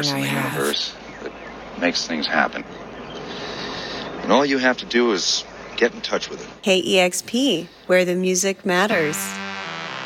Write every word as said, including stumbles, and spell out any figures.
force in the universe that makes things happen. And all you have to do is get in touch with it. K E X P, where the music matters.